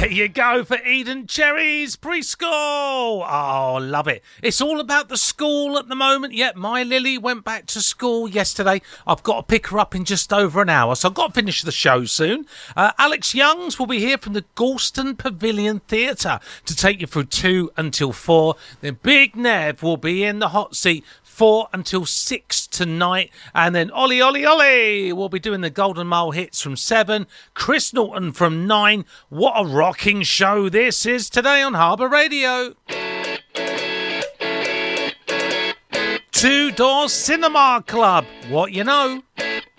There you go for Eden Cherries Preschool. Oh, love it. It's all about the school at the moment. Yep, my Lily went back to school yesterday. I've got to pick her up in just over an hour, so I've got to finish the show soon. Alex Youngs will be here from the Galston Pavilion Theatre to take you through 2 until 4. Then Big Nev will be in the hot seat 4 until 6 tonight. And then Ollie will be doing the Golden Mile hits from 7. Chris Norton from 9. What a rocking show this is today on Harbour Radio. Two Door Cinema Club. What you know.